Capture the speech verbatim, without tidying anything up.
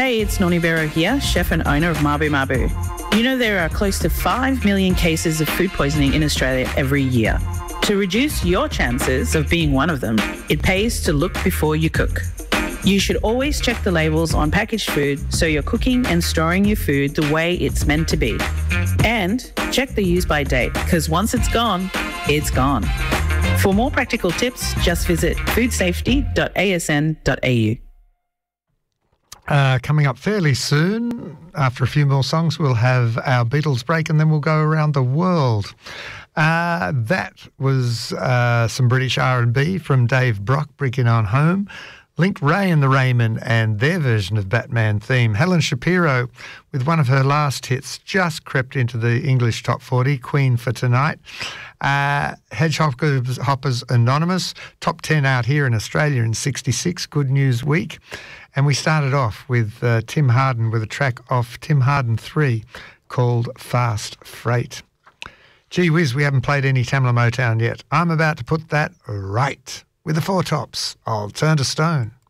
Hey, it's Noni Bero here, chef and owner of Mabu Mabu. You know there are close to five million cases of food poisoning in Australia every year. To reduce your chances of being one of them, it pays to look before you cook. You should always check the labels on packaged food so you're cooking and storing your food the way it's meant to be. And check the use by date, because once it's gone, it's gone. For more practical tips, just visit food safety dot a s n dot a u. Uh, coming up fairly soon, after a few more songs, we'll have our Beatles break and then we'll go around the world. Uh, that was uh, some British R and B from Dave Brock, Bringing On Home. Link Ray and the Raymen and their version of Batman theme. Helen Shapiro, with one of her last hits, just crept into the English top forty, Queen for Tonight. Uh, Hedgehoppers Hoppers Anonymous, top ten out here in Australia in sixty-six, Good News Week. And we started off with uh, Tim Harden with a track off Tim Harden three called Fast Freight. Gee whiz, we haven't played any Tamla Motown yet. I'm about to put that right with the Four Tops. I'll Turn to Stone.